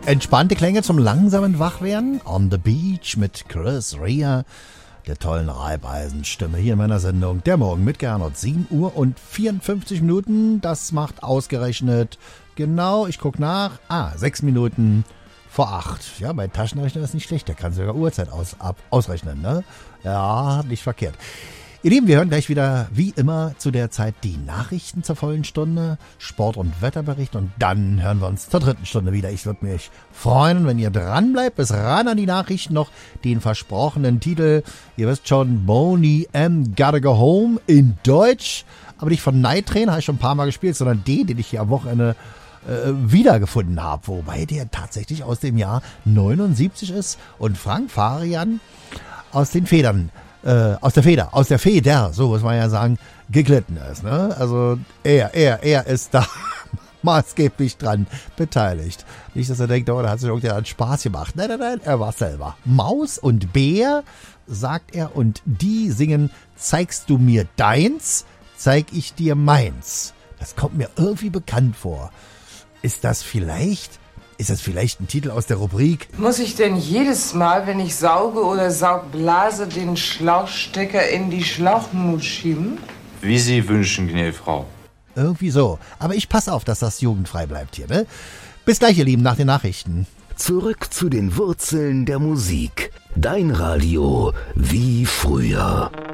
Entspannte Klänge zum langsamen Wachwerden. On the Beach mit Chris Rea, der tollen Reibeisenstimme hier in meiner Sendung. Der Morgen mit Gernot. 7 Uhr und 54 Minuten. Das macht ausgerechnet, genau, ich gucke nach, 6 Minuten vor 8. Ja, mein Taschenrechner ist nicht schlecht. Der kann sogar Uhrzeit ausrechnen, ne? Ja, nicht verkehrt. Ihr Lieben, wir hören gleich wieder, wie immer, zu der Zeit die Nachrichten zur vollen Stunde, Sport- und Wetterbericht und dann hören wir uns zur dritten Stunde wieder. Ich würde mich freuen, wenn ihr dran bleibt, bis ran an die Nachrichten noch den versprochenen Titel, ihr wisst schon, Boney M. Gotta Go Home in Deutsch, aber nicht von Night Train, habe ich schon ein paar Mal gespielt, sondern den ich hier am Wochenende wiedergefunden habe, wobei der tatsächlich aus dem Jahr 79 ist und Frank Farian aus der Feder, so muss man ja sagen, geglitten ist, ne? Also er ist da maßgeblich dran beteiligt. Nicht, dass er denkt, da hat sich irgendjemand Spaß gemacht. Nein, er war selber. Maus und Bär, sagt er, und die singen, zeigst du mir deins, zeig ich dir meins. Das kommt mir irgendwie bekannt vor. Ist das vielleicht ein Titel aus der Rubrik? Muss ich denn jedes Mal, wenn ich sauge oder saugblase, den Schlauchstecker in die Schlauchmut schieben? Wie Sie wünschen, gnädige Frau. Irgendwie so. Aber ich passe auf, dass das jugendfrei bleibt hier, ne? Bis gleich, ihr Lieben, nach den Nachrichten. Zurück zu den Wurzeln der Musik. Dein Radio wie früher.